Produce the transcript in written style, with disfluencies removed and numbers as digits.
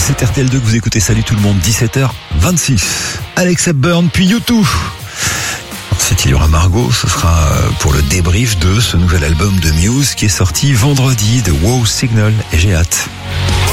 c'est RTL2 que vous écoutez. Salut tout le monde, 17h26. Alex Hepburn, puis U2. Ensuite, il y aura Margot. Ce sera pour le débrief de ce nouvel album de Muse qui est sorti vendredi, de Wow Signal. Et j'ai hâte.